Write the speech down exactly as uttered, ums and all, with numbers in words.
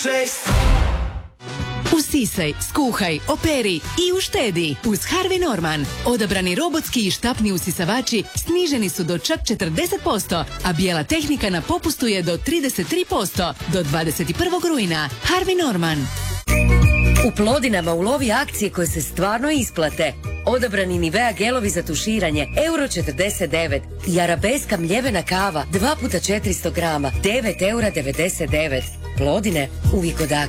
šest. Usisaj, skuhaj, operi i uštedi uz Harvey Norman. Odabrani robotski i štapni usisavači sniženi su do čak četrdeset posto, a bijela tehnika na popustu je do trideset tri posto do dvadeset prvog rujna. Harvey Norman. U Plodinama ulovi akcije koje se stvarno isplate. Odabrani Nivea gelovi za tuširanje, euro četrdeset devet. I arabeska mljevena kava, dva puta četiristo grama, devet eura devedeset devet. Plodine, uvijek od akcije.